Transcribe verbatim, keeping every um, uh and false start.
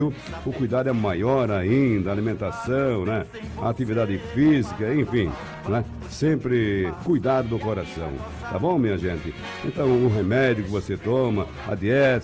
o cuidado é maior ainda, a alimentação, né? A atividade física, enfim, né? Sempre cuidar do coração, tá bom, minha gente? Então, o remédio que você toma, a dieta,